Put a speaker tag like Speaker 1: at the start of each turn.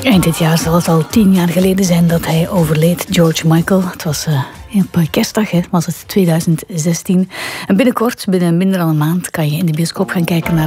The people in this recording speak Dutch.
Speaker 1: Eind dit jaar zal het al 10 jaar geleden zijn dat hij overleed, George Michael. Het was op kerstdag, was het 2016. En binnenkort, binnen minder dan een maand, kan je in de bioscoop gaan kijken naar